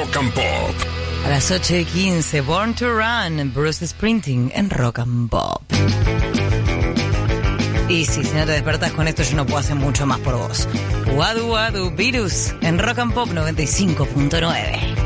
Rock and Pop. A las 8:15, Born to Run, Bruce Springsteen en Rock and Pop. Y si no te despertás con esto, yo no puedo hacer mucho más por vos. Wadu Wadu Virus en Rock and Pop 95.9.